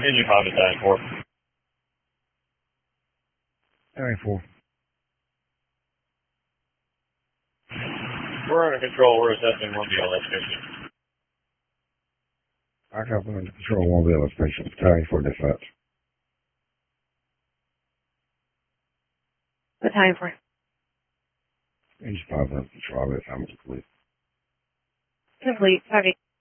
Engine 5 Battalion 4. Battalion 4. We're under control. We're assessing 1BL station. I copy under control 1BL station. Battalion 4 dispatch. Battalion 4. Engine 5 under control. I'm complete. Complete. Copy.